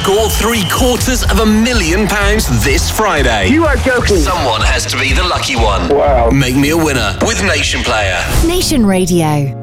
score £750,000 this Friday. You are joking. Someone has to be the lucky one. Wow. Make me a winner with Nation Player. Nation Radio.